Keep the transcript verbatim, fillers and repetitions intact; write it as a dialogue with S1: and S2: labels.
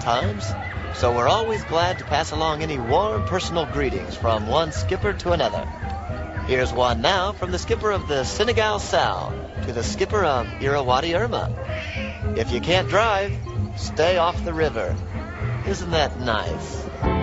S1: times, so we're always glad to pass along any warm personal greetings from one skipper to another. Here's one now from the skipper of the Senegal Sal to the skipper of Irrawaddy Irma. If you can't drive, stay off the river. Isn't that nice?